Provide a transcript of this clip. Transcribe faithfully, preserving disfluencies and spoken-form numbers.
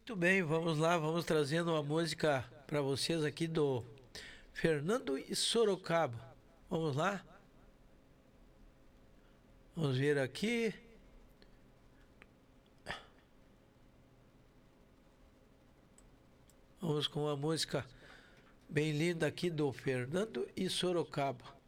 Muito bem, vamos lá, vamos trazendo uma música para vocês aqui do Fernando e Sorocaba. Vamos lá? Vamos ver aqui. Vamos com uma música bem linda aqui do Fernando e Sorocaba.